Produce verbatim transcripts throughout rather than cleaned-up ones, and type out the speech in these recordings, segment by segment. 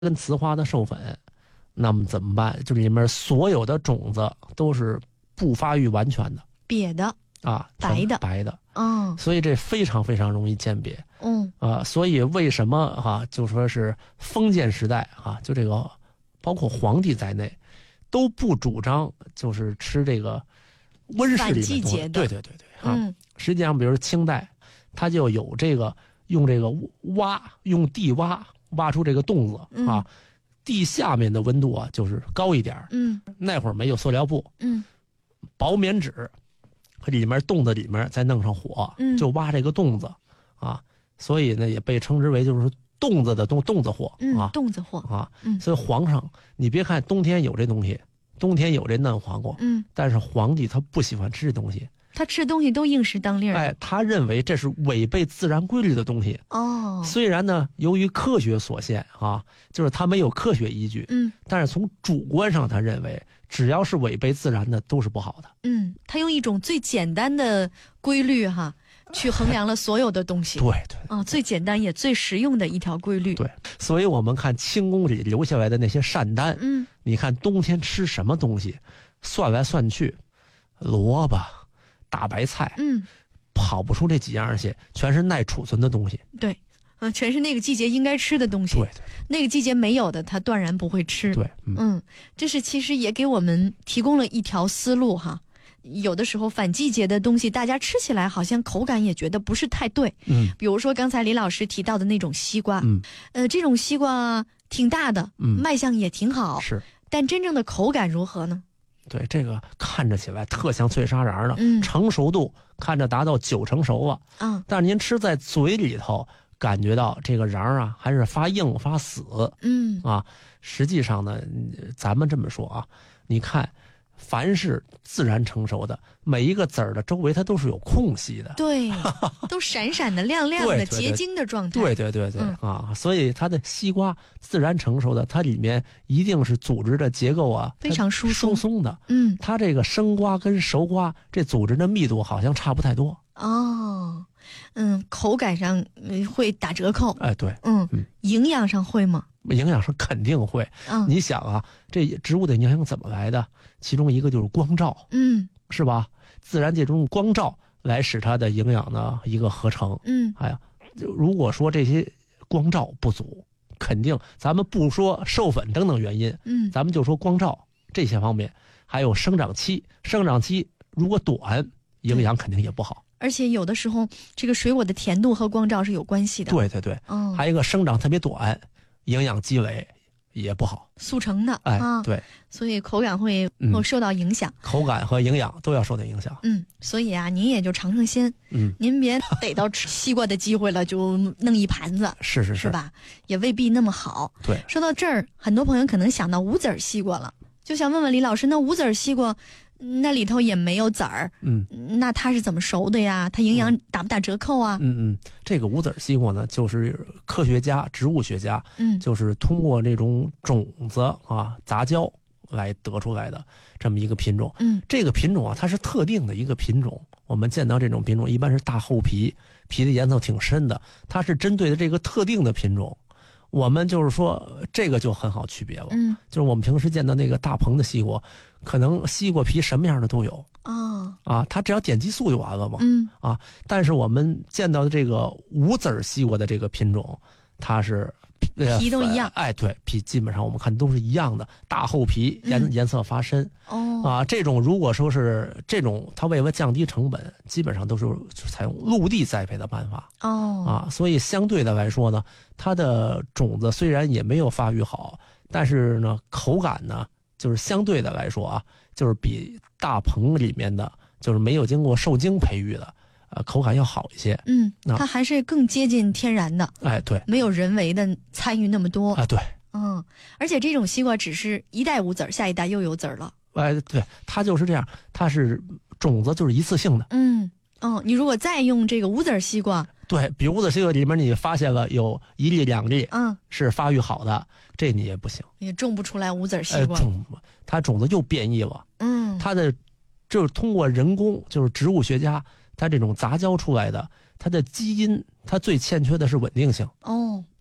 跟雌花的授粉，那么怎么办？就里面所有的种子都是不发育完全的， 瘪的啊， 白的白的， 嗯， 所以这非常非常容易鉴别。 嗯啊，所以为什么啊，就说是封建时代啊，就这个包括皇帝在内，都不主张就是吃这个温室里面反季节的， 对对对对啊。 嗯， 实际上，比如清代，它就有这个用这个挖用地挖挖出这个洞子啊， 嗯、 地下面的温度啊就是高一点。 嗯， 那会儿没有塑料布， 嗯， 薄棉纸，里面洞子里面再弄上火， 嗯， 就挖这个洞子啊。所以呢，也被称之为就是洞子的洞洞子货、 嗯、 啊， 洞子货啊。 嗯， 所以皇上，你别看冬天有这东西，冬天有这嫩黄瓜， 嗯， 但是皇帝他不喜欢吃这东西， 他吃东西都应时当令。 哎，他认为这是违背自然规律的东西。 哦， 虽然呢，由于科学所限啊，就是他没有科学依据， 嗯， 但是从主观上，他认为只要是违背自然的都是不好的。 嗯，他用一种最简单的规律哈。去衡量了所有的东西， 对对啊、哦，最简单也最实用的一条规律。 对，所以我们看清宫里留下来的那些膳单， 嗯， 你看冬天吃什么东西，算来算去，萝卜、大白菜， 嗯， 跑不出这几样去，全是耐储存的东西。 对，嗯、呃，全是那个季节应该吃的东西。 对对， 那个季节没有的，他断然不会吃。 对，嗯， 嗯，这是其实也给我们提供了一条思路哈。有的时候反季节的东西，大家吃起来好像口感也觉得不是太对。 嗯， 比如说刚才李老师提到的那种西瓜， 嗯， 呃，这种西瓜挺大的， 嗯， 卖相也挺好， 是， 但真正的口感如何呢？ 对，这个看着起来特像脆沙瓤的， 嗯， 成熟度看着达到九成熟了， 嗯， 但是您吃在嘴里头，感觉到这个瓤啊还是发硬发死， 嗯啊，实际上呢，咱们这么说啊，你看。凡是自然成熟的，每一个籽儿的周围它都是有空隙的， 对，都闪闪的、亮亮的、 对对对结晶的状态。 对对对对、 嗯、 啊，所以它的西瓜自然成熟的，它里面一定是组织的结构啊非常疏松疏松的。 嗯， 它这个生瓜跟熟瓜这组织的密度好像差不太多。 哦，嗯，口感上会打折扣。 哎，对， 嗯， 嗯营养上会吗？ 营养上肯定会。 嗯， 你想啊，这植物的营养怎么来的？其中一个就是光照， 嗯， 是吧？自然界中光照来使它的营养的一个合成。 嗯， 哎呀，如果说这些光照不足，肯定咱们不说授粉等等原因， 嗯， 咱们就说光照这些方面，还有生长期，生长期如果短，营养肯定也不好。 而且有的时候这个水果的甜度和光照是有关系的。 对对对， 嗯， 还有一个生长特别短，营养积累也不好， 速成的。 哎， 啊、 对， 所以口感会会受到影响、 嗯，口感和营养都要受到影响。 嗯，所以啊，您也就尝尝鲜， 嗯， 您别逮到吃西瓜的机会了就弄一盘子， 是是是， 是吧？也未必那么好。 对， 说到这儿，很多朋友可能想到无籽西瓜了，就想问问李老师，那无籽西瓜那里头也没有籽儿， 嗯， 那它是怎么熟的呀？它营养打不打折扣啊？ 嗯嗯，这个无籽西瓜呢，就是科学家、植物学家， 嗯， 就是通过这种种子啊杂交来得出来的这么一个品种。 嗯， 这个品种啊，它是特定的一个品种。我们见到这种品种，一般是大厚皮，皮的颜色挺深的，它是针对的这个特定的品种。我们就是说，这个就很好区别了。 嗯， 就是我们平时见到那个大棚的西瓜，可能西瓜皮什么样的都有。 哦， 啊，它只要点激素就完了嘛。 嗯， 啊，但是我们见到的这个无籽西瓜的这个品种，它是皮都一样。 哎，对，皮基本上我们看都是一样的，大厚皮，颜、嗯、颜色发深。 哦， 啊，这种如果说是这种，它为了降低成本，基本上都是采用陆地栽培的办法。 哦， 啊，所以相对的来说呢，它的种子虽然也没有发育好，但是呢，口感呢，就是相对的来说啊，就是比大棚里面的，就是没有经过受精培育的，呃，口感要好一些。 嗯，它还是更接近天然的。 哎，对， 没有人为的参与那么多。 啊，对。 嗯，而且这种西瓜只是一代无籽儿，下一代又有籽儿了。 哎，对，它就是这样，它是种子就是一次性的。 嗯，哦，你如果再用这个无籽儿西瓜， 对，比无籽西瓜里面你发现了有一粒两粒， 嗯， 是发育好的，这你也不行， 也种不出来无籽儿西瓜。 呃、种它种子又变异了。 嗯， 它的就是通过人工，就是植物学家他这种杂交出来的，它的基因它最欠缺的是稳定性。 哦。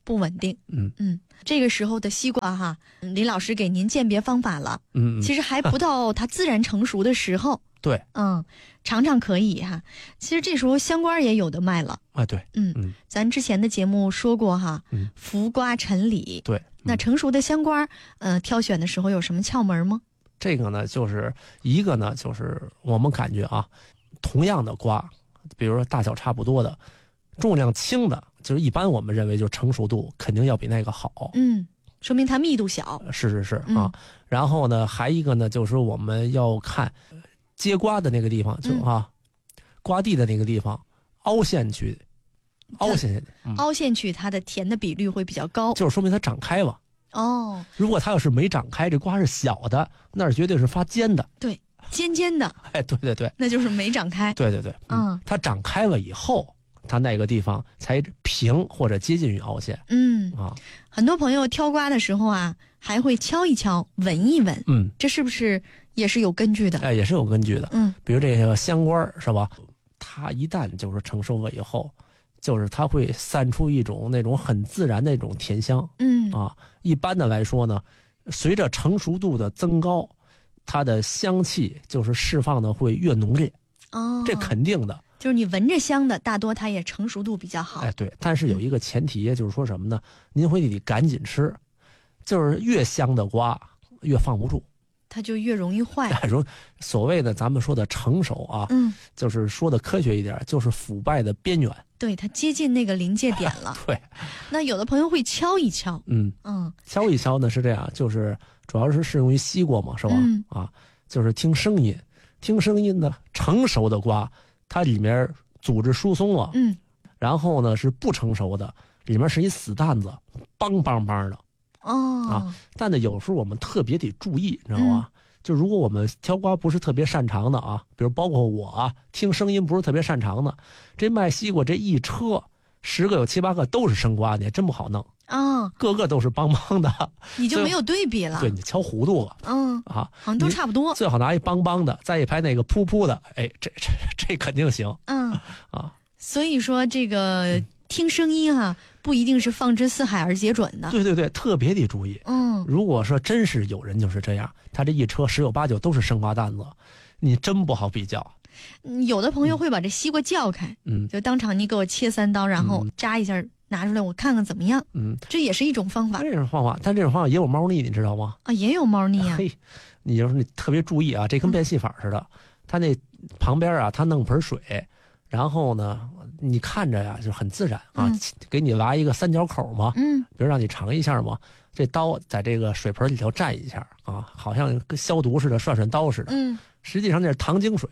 不稳定。 嗯嗯，这个时候的西瓜哈，李老师给您鉴别方法了。 嗯， 其实还不到它自然成熟的时候。 对， 嗯，尝尝可以哈。其实这时候香瓜也有的卖了。 啊对， 嗯嗯， 咱之前的节目说过哈， 嗯， 福瓜陈李。 对，嗯、 那成熟的香瓜，呃，挑选的时候有什么窍门吗？ 这个呢，就是一个呢，就是我们感觉啊，同样的瓜，比如说大小差不多的，重量轻的，就是一般我们认为就成熟度肯定要比那个好。 嗯，说明它密度小。 是是是、 嗯、 啊。然后呢，还一个呢，就是我们要看结瓜的那个地方，就啊，嗯、瓜蒂的那个地方，凹陷区，凹陷、 嗯，凹陷区它的甜的比率会比较高， 就是说明它长开了。 哦， 如果它要是没长开，这瓜是小的，那是绝对是发尖的。 对，尖尖的。 哎，对对对， 那就是没长开。 对对对，嗯，嗯它长开了以后，它那个地方才平或者接近于凹陷。 嗯啊， 很多朋友挑瓜的时候啊，还会敲一敲、闻一闻。 嗯， 这是不是也是有根据的？ 哎，也是有根据的。 嗯， 比如这个香瓜是吧？它一旦就是成熟了以后，就是它会散出一种那种很自然的那种甜香。 嗯啊，一般的来说呢，随着成熟度的增高，它的香气就是释放的会越浓烈。 哦， 这肯定的。 就是你闻着香的，大多它也成熟度比较好。 哎，对，但是有一个前提，就是说什么呢？您回去得赶紧吃，就是越香的瓜越放不住， 它就越容易坏。 哎，所谓的咱们说的成熟啊， 嗯， 就是说的科学一点，就是腐败的边缘。 对，它接近那个临界点了。 对， 那有的朋友会敲一敲， 嗯嗯， 敲一敲呢是这样，就是主要是适用于西瓜嘛，是吧？ 嗯、 啊，就是听声音，听声音呢，成熟的瓜它里面组织疏松了， 嗯， 然后呢是不成熟的，里面是一死蛋子，梆梆梆的。 哦啊，但呢，有时候我们特别得注意，你知道吗？嗯、就如果我们挑瓜不是特别擅长的啊，比如包括我啊，听声音不是特别擅长的，这卖西瓜这一车十个有七八个都是生瓜，你还真不好弄啊， 个个都是梆梆的， 你就没有对比了。 对，你敲糊涂了。 嗯啊， 好像都差不多。 最好拿一梆梆的，再一拍那个噗噗的，哎，这这这肯定行。 嗯啊， 所以说这个。嗯听声音哈、啊，不一定是放之四海而皆准的。 对对对，特别得注意。 嗯， 如果说真是有人就是这样，他这一车十有八九都是生瓜蛋子，你真不好比较。 有的朋友会把这西瓜撬开， 嗯， 就当场你给我切三刀，然后扎一下拿出来，我看看怎么样。 嗯， 这也是一种方法。 这种方法，但这种方法也有猫腻，你知道吗？ 啊，也有猫腻啊。 嘿，你就是你特别注意啊，这跟变戏法似的。他、嗯、那旁边啊，他弄盆水，然后呢。你看着呀，就很自然啊， 嗯、 给你挖一个三角口嘛， 嗯， 比如让你尝一下嘛，这刀在这个水盆里头蘸一下啊，好像跟消毒似的，涮涮刀似的， 嗯， 实际上那是糖精水。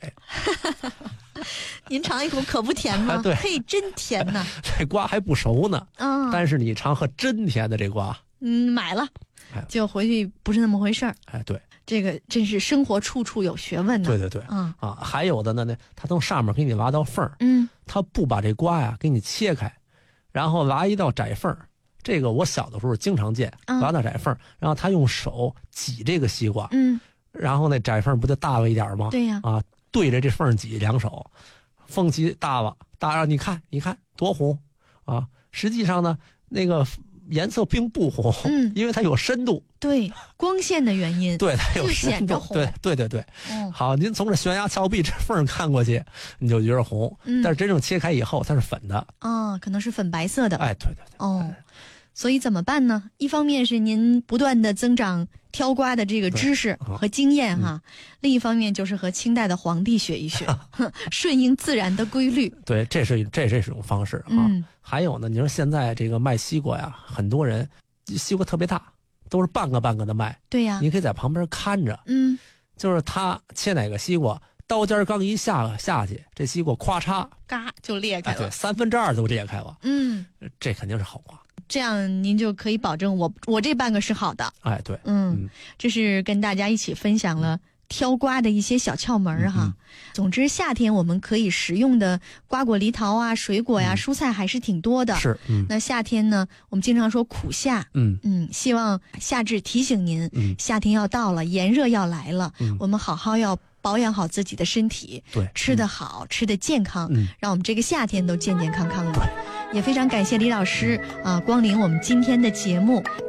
您尝一口可不甜吗？ 啊、对， 嘿，真甜呐！ 这瓜还不熟呢， 嗯， 但是你尝喝真甜的这瓜， 嗯，买了，就回去不是那么回事儿。 哎，对。 这个真是生活处处有学问呢。 对对对， 嗯啊，还有的呢，那他从上面给你挖道缝儿， 嗯， 他不把这瓜呀给你切开，然后挖一道窄缝儿。这个我小的时候经常见， 嗯、 挖道窄缝儿，然后他用手挤这个西瓜， 嗯， 然后那窄缝不就大了一点吗？ 对呀， 啊，对着这缝挤两手，风起大了，大了，你看，你看多红啊！实际上呢，那个。颜色并不红， 嗯， 因为它有深度， 对光线的原因， 对它有深度，对对对对， 嗯， 好，您从这悬崖峭壁这缝看过去，你就觉得红， 嗯， 但是真正切开以后，它是粉的， 啊，可能是粉白色的， 哎，对对对， 哦，所以怎么办呢？一方面是您不断的增长挑瓜的这个知识和经验哈，嗯、另一方面就是和清代的皇帝学一学，顺应自然的规律。 对，这是这这是一种方式啊。 嗯、 还有呢，你说现在这个卖西瓜呀，很多人西瓜特别大，都是半个半个的卖。 对呀， 你可以在旁边看着， 嗯， 就是他切哪个西瓜，刀尖刚一下下去，这西瓜咵嚓， 嘎就裂开了， 哎、对，三分之二都裂开了。 嗯， 这肯定是好瓜。 这样您就可以保证我我这半个是好的。 哎，对， 嗯，嗯这是跟大家一起分享了挑瓜的一些小窍门哈。嗯、总之，夏天我们可以食用的瓜果梨桃啊、水果呀、嗯、蔬菜还是挺多的。 是，嗯。 那夏天呢，我们经常说苦夏， 嗯嗯，希望夏至提醒您， 嗯， 夏天要到了，炎热要来了， 嗯， 我们好好要保养好自己的身体， 对， 吃得好，吃得健康， 嗯， 让我们这个夏天都健健康康的。也非常感谢李老师啊、呃，光临我们今天的节目。